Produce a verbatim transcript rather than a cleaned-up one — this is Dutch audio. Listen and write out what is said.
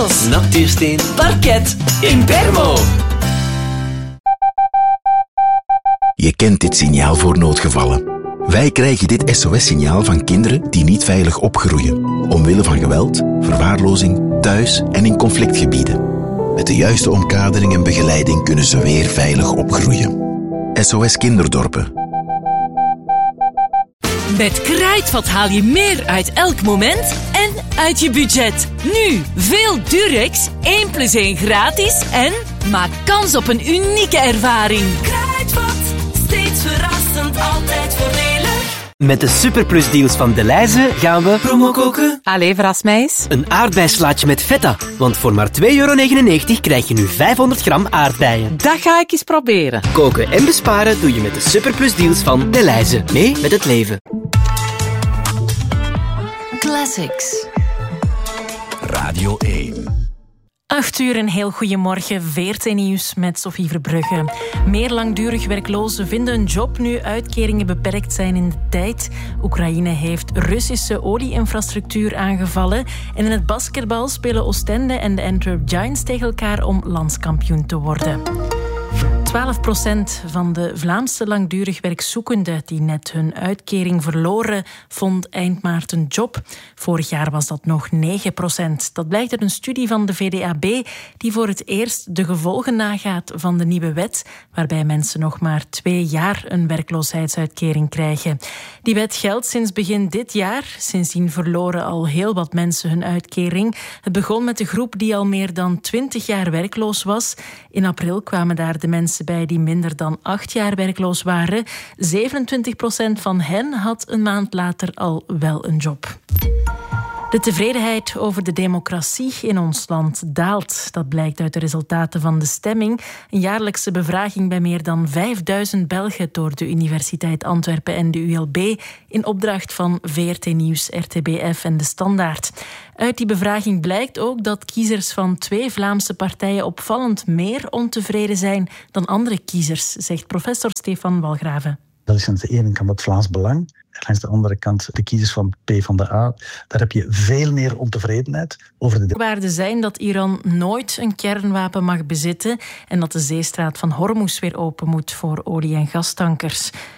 Zoals natuursteen, parket, Impermo. Je kent dit signaal voor noodgevallen. Wij krijgen dit S O S-signaal van kinderen die niet veilig opgroeien. Omwille van geweld, verwaarlozing, thuis en in conflictgebieden. Met de juiste omkadering en begeleiding kunnen ze weer veilig opgroeien. S O S Kinderdorpen. Met Kruidvat haal je meer uit elk moment en uit je budget. Nu, veel Durex, één plus één gratis en maak kans op een unieke ervaring. Kruidvat, steeds verrassend, altijd voordelig. Met de superplusdeals van Delhaize gaan we Promo koken. Allee, verras mij eens. een aardbeislaatje met feta. Want voor maar twee euro negenennegentig krijg je nu vijfhonderd gram aardbeien. Dat ga ik eens proberen. Koken en besparen doe je met de superplusdeals van Delhaize. Mee met het leven. Classics. Radio één. Acht uur, een heel goeiemorgen. V R T Nieuws met Sophie Verbrugge. Meer langdurig werklozen vinden een job nu uitkeringen beperkt zijn in de tijd. Oekraïne heeft Russische olie-infrastructuur aangevallen. En in het basketbal spelen Oostende en de Antwerp Giants tegen elkaar om landskampioen te worden. twaalf procent van de Vlaamse langdurig werkzoekenden die net hun uitkering verloren, vond eind maart een job. Vorig jaar was dat nog negen procent. Dat blijkt uit een studie van de V D A B die voor het eerst de gevolgen nagaat van de nieuwe wet, waarbij mensen nog maar twee jaar een werkloosheidsuitkering krijgen. Die wet geldt sinds begin dit jaar. Sindsdien verloren al heel wat mensen hun uitkering. Het begon met de groep die al meer dan twintig jaar werkloos was. In april kwamen daar de mensen bij die minder dan acht jaar werkloos waren. zevenentwintig procent van hen had een maand later al wel een job. De tevredenheid over de democratie in ons land daalt. Dat blijkt uit de resultaten van de stemming. Een jaarlijkse bevraging bij meer dan vijfduizend Belgen door de Universiteit Antwerpen en de U L B in opdracht van V R T Nieuws, R T B F en De Standaard. Uit die bevraging blijkt ook dat kiezers van twee Vlaamse partijen opvallend meer ontevreden zijn dan andere kiezers, zegt professor Stefan Walgraven. Dat is aan de ene kant het Vlaams Belang. En aan de andere kant de kiezers van PvdA. Daar heb je veel meer ontevredenheid over de... De waarden zijn dat Iran nooit een kernwapen mag bezitten en dat de zeestraat van Hormuz weer open moet voor olie- en gastankers.